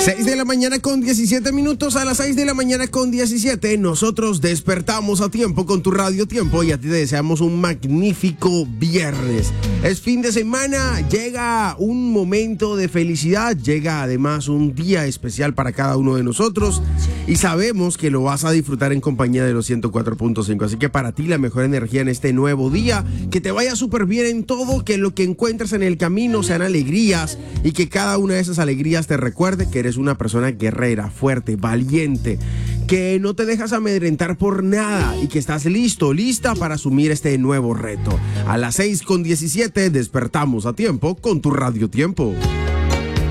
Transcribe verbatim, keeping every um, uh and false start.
seis de la mañana con diecisiete minutos. A las seis de la mañana con diecisiete nosotros despertamos a tiempo con tu Radio Tiempo y a ti te deseamos un magnífico viernes. Es fin de semana, llega un momento de felicidad, llega además un día especial para cada uno de nosotros y sabemos que lo vas a disfrutar en compañía de los ciento cuatro punto cinco. Así que para ti la mejor energía en este nuevo día, que te vaya súper bien en todo, que lo que encuentres en el camino sean alegrías y que cada una de esas alegrías te recuerde que eres una persona guerrera, fuerte, valiente, que no te dejas amedrentar por nada y que estás listo, lista para asumir este nuevo reto. A las seis con diecisiete despertamos a tiempo con tu Radio Tiempo.